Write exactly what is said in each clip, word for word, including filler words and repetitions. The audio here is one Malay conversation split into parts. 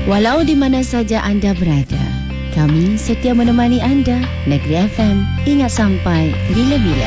Walau di mana saja anda berada, kami setia menemani anda. Negeri F M, ingat sampai bila-bila.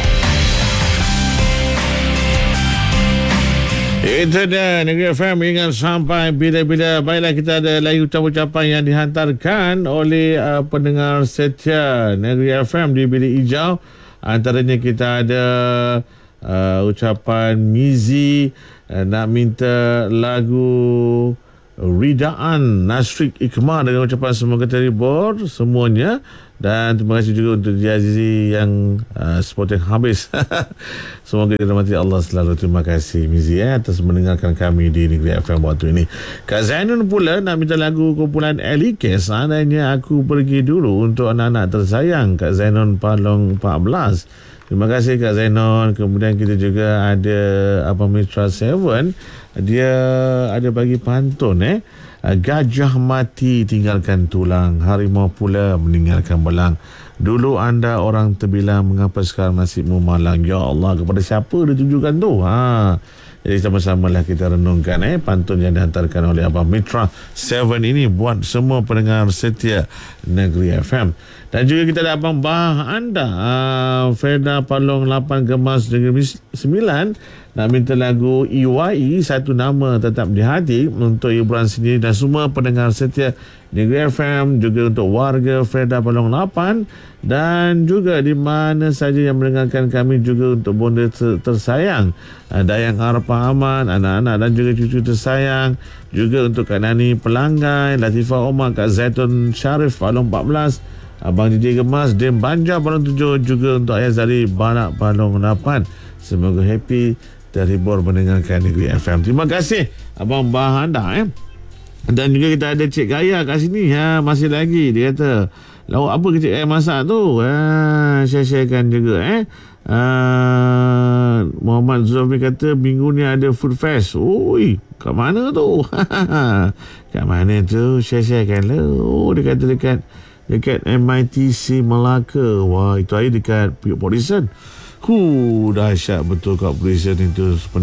Itu dia Negeri F M, ingat sampai bila-bila. Baiklah, kita ada lagi ucapan-ucapan yang dihantarkan oleh uh, pendengar setia Negeri F M di Bilik Hijau. Antaranya kita ada uh, ucapan Mizi uh, nak minta lagu Ridaan Nasrik Ikmah dengan ucapan semoga terhibur semuanya. Dan terima kasih juga untuk Jazi yang uh, sport yang habis. Semoga dirahmati Allah selalu. Terima kasih Mizi eh, atas mendengarkan kami di Negeri F M waktu ini. Kak Zainun pula nak minta lagu kumpulan Elike, Seandainya Aku Pergi Dulu, untuk anak-anak tersayang Kak Zainun Palong empat belas. Terima kasih Kak Zainon. Kemudian kita juga ada Abang Mitra Seven. Dia ada bagi pantun eh. Gajah mati tinggalkan tulang, harimau pula meninggalkan belang. Dulu anda orang terbilang, mengapa sekarang nasibmu malang? Ya Allah, kepada siapa ditujukan tu? Ha. Jadi sama-sama lah kita renungkan eh pantun yang dihantarkan oleh Abang Mitra Seven ini buat semua pendengar setia Negeri F M. Dan juga kita ada Abang Bah anda, uh, Freda Palong lapan Gemas Negeri sembilan, nak minta lagu E Y E, Satu Nama Tetap di Hati, untuk hiburan sendiri dan semua pendengar setia Negeri F M, juga untuk warga Freda Palong lapan, dan juga di mana saja yang mendengarkan kami, juga untuk bonda tersayang uh, Dayang Arpa Aman, anak-anak dan juga cucu tersayang, juga untuk Kak Nani Pelanggai, Latifah Omar, Kak Zaitun Syarif Palong empat belas, Abang Jiji Gemas Dim Banjar Palong tujuh, juga untuk Ayah Zari Banak Palong lapan. Semoga happy, terhibur mendengarkan Negeri F M. Terima kasih Abang Bah anda eh. Dan juga kita ada Cik Gaya kat sini ha, masih lagi. Dia kata, lauk apa ke Cik Gaya masak tu? Ha, share-sharekan juga eh. Uh, Muhammad Zulfi kata minggu ni ada food fest. Oi, kat mana tu? Kat mana tu? Share-sharekan lah. Oh, dia kata dekat dekat M I T C Melaka. Wah, itu air dekat Port Dickson. Huh, dahsyat betul kat Port Dickson itu.